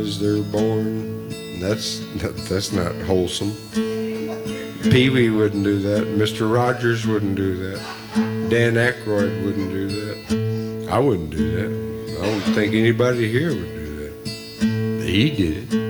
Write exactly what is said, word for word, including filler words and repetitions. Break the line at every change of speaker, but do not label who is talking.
as they're born. That's that, that's not wholesome. Pee Wee wouldn't do that. Mister Rogers wouldn't do that. Dan Aykroyd wouldn't do that. I wouldn't do that. I don't think anybody here would do that. He did it.